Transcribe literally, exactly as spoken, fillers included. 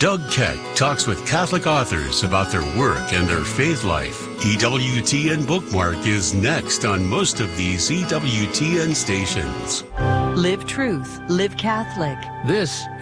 Doug Keck talks with Catholic authors about their work and their faith life. E W T N Bookmark is next on most of these E W T N stations. Live truth, live Catholic. This